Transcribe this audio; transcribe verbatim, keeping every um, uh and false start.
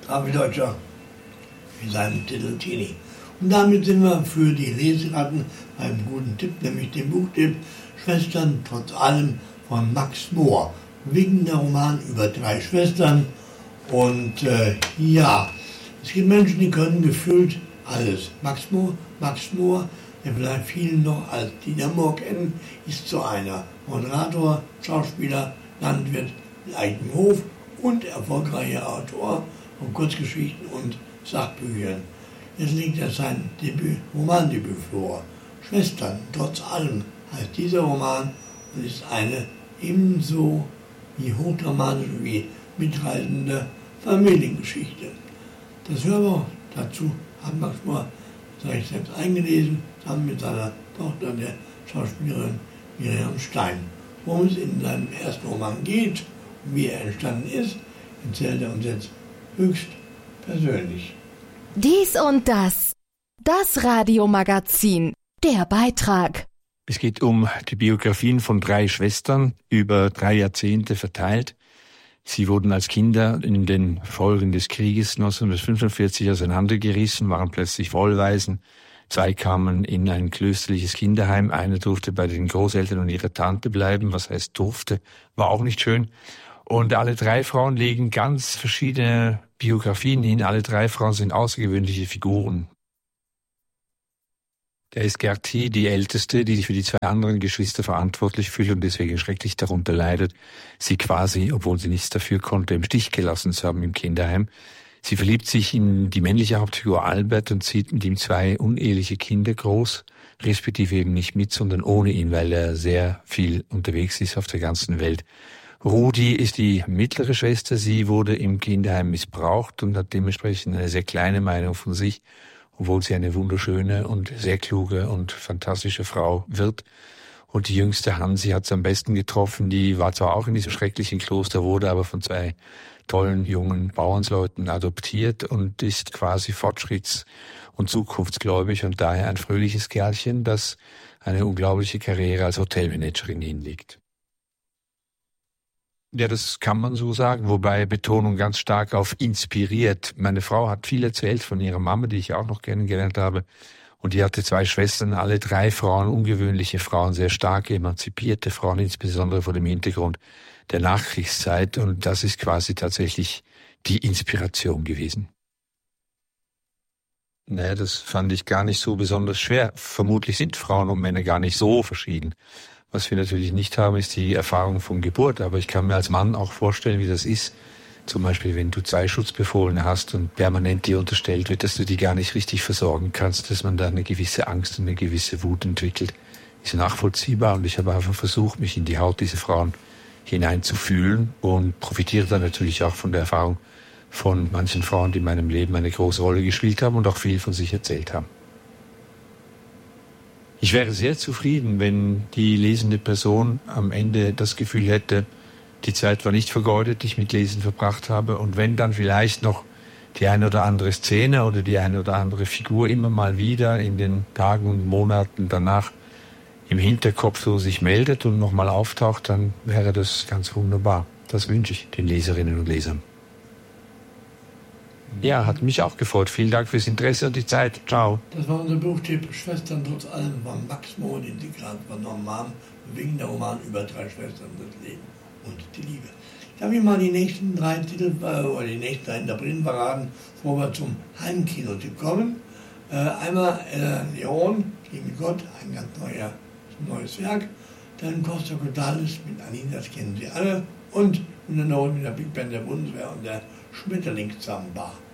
David Deutscher mit seinem Titel Teenie. Und damit sind wir für die Leseratten beim guten Tipp, nämlich dem Buchtipp Schwestern trotz allem von Max Mohr. Bewegender Roman über drei Schwestern. Und äh, ja, es gibt Menschen, die können gefühlt alles. Max Mohr, Max Mohr, der vielleicht vielen noch als Dieter Mohr kennen, ist so einer. Moderator, Schauspieler, Landwirt mit eigenem Hof und erfolgreicher Autor von Kurzgeschichten und Sachbüchern. Jetzt legt er sein Debüt, Romandebüt vor. Schwestern, trotz allem heißt dieser Roman und ist eine ebenso wie hochdramatische wie mitreißende Familiengeschichte. Das Hörbuch dazu hat Max Mohr sich selbst eingelesen, zusammen mit seiner Tochter, der Schauspielerin Miriam Stein. Worum es in seinem ersten Roman geht und wie er entstanden ist, erzählt er uns jetzt höchst persönlich. Dies und das. Das Radiomagazin. Der Beitrag. Es geht um die Biografien von drei Schwestern, über drei Jahrzehnte verteilt. Sie wurden als Kinder in den Folgen des Krieges neunzehnhundertfünfundvierzig auseinandergerissen, waren plötzlich Wohlwaisen. Zwei kamen in ein klösterliches Kinderheim. Eine durfte bei den Großeltern und ihrer Tante bleiben. Was heißt durfte? War auch nicht schön. Und alle drei Frauen legen ganz verschiedene Biografien hin. Alle drei Frauen sind außergewöhnliche Figuren. Da ist Gertie, die Älteste, die sich für die zwei anderen Geschwister verantwortlich fühlt und deswegen schrecklich darunter leidet, sie quasi, obwohl sie nichts dafür konnte, im Stich gelassen zu haben im Kinderheim. Sie verliebt sich in die männliche Hauptfigur Albert und zieht mit ihm zwei uneheliche Kinder groß, respektive eben nicht mit, sondern ohne ihn, weil er sehr viel unterwegs ist auf der ganzen Welt. Rudi ist die mittlere Schwester. Sie wurde im Kinderheim missbraucht und hat dementsprechend eine sehr kleine Meinung von sich, obwohl sie eine wunderschöne und sehr kluge und fantastische Frau wird. Und die jüngste Hansi hat es am besten getroffen. Die war zwar auch in diesem schrecklichen Kloster, wurde aber von zwei tollen jungen Bauernsleuten adoptiert und ist quasi fortschritts- und zukunftsgläubig und daher ein fröhliches Kerlchen, das eine unglaubliche Karriere als Hotelmanagerin hinlegt. Ja, das kann man so sagen, wobei Betonung ganz stark auf inspiriert. Meine Frau hat viel erzählt von ihrer Mama, die ich auch noch kennengelernt habe. Und die hatte zwei Schwestern, alle drei Frauen, ungewöhnliche Frauen, sehr starke, emanzipierte Frauen, insbesondere vor dem Hintergrund der Nachkriegszeit. Und das ist quasi tatsächlich die Inspiration gewesen. Naja, das fand ich gar nicht so besonders schwer. Vermutlich sind Frauen und Männer gar nicht so verschieden. Was wir natürlich nicht haben, ist die Erfahrung von Geburt. Aber ich kann mir als Mann auch vorstellen, wie das ist. Zum Beispiel, wenn du zwei Schutzbefohlene hast und permanent dir unterstellt wird, dass du die gar nicht richtig versorgen kannst, dass man da eine gewisse Angst und eine gewisse Wut entwickelt, ist nachvollziehbar. Und ich habe einfach versucht, mich in die Haut dieser Frauen hineinzufühlen und profitiere dann natürlich auch von der Erfahrung von manchen Frauen, die in meinem Leben eine große Rolle gespielt haben und auch viel von sich erzählt haben. Ich wäre sehr zufrieden, wenn die lesende Person am Ende das Gefühl hätte, die Zeit war nicht vergeudet, die ich mit Lesen verbracht habe. Und wenn dann vielleicht noch die eine oder andere Szene oder die eine oder andere Figur immer mal wieder in den Tagen und Monaten danach im Hinterkopf so sich meldet und nochmal auftaucht, dann wäre das ganz wunderbar. Das wünsche ich den Leserinnen und Lesern. Ja, hat mich auch gefreut. Vielen Dank fürs Interesse und die Zeit. Ciao. Das war unser Buchtipp Schwestern trotz allem von Max Mohr, den Sie gerade vernommen haben, wegen der Roman über drei Schwestern, das Leben und die Liebe. Ich habe Ihnen mal die nächsten drei Titel oder die nächsten drei Interpreten verraten, bevor wir zum Heimkino-Tipp kommen. Äh, einmal äh, Leon gegen Gott, ein ganz neuer, neues Werk. Dann Costa Cordalis mit Anina, das kennen Sie alle. Und in der Not mit der Big Band der Bundeswehr und der Schmetterlingssamba.